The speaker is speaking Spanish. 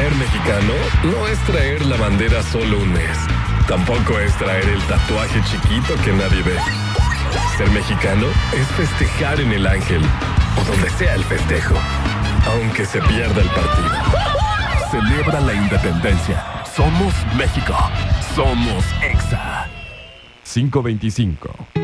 Ser mexicano no es traer la bandera solo un mes. Tampoco es traer el tatuaje chiquito que nadie ve. Ser mexicano es festejar en el Ángel o donde sea el festejo, aunque se pierda el partido. Celebra la independencia. Somos México. Somos EXA. 525.